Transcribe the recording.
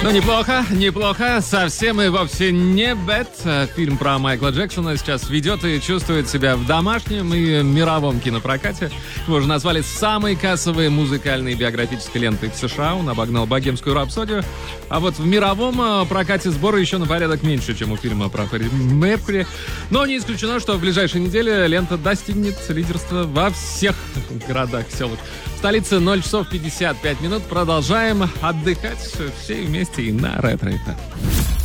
Ну, неплохо. Совсем и вовсе не бэд. Фильм про Майкла Джексона сейчас ведет и чувствует себя в домашнем и мировом кинопрокате. Его уже назвали самой кассовой музыкальной биографической лентой в США. Он обогнал «Богемскую рапсодию». А вот в мировом прокате сборы еще на порядок меньше, чем у фильма про Фредди Меркьюри. Но не исключено, что в ближайшие недели лента достигнет лидерства во всех городах, селах. В столице 0 часов 55 минут. Продолжаем отдыхать все вместе и на Ретро FM.